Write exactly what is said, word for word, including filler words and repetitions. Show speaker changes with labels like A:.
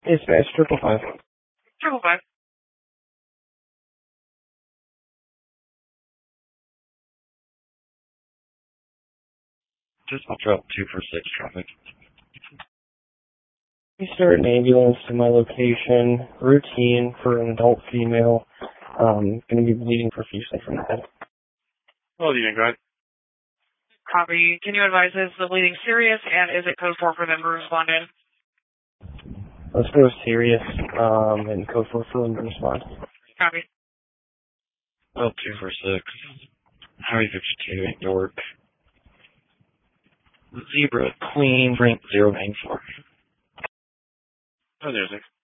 A: Dispatch, triple five.
B: Triple five.
C: Just drop two for six traffic.
A: We start an ambulance to my location. Routine for an adult female. Um, going to be bleeding profusely from the head.
D: Oh, you go ahead.
B: Copy. Can you advise, is the bleeding serious, and is it code four for them to respond in?
A: Let's go serious, um, and code four for them to respond.
B: Copy.
C: Well, two for six. Highway fifty-two, York. Zebra, Queen, ramp zero nine four.
D: Oh, there's six.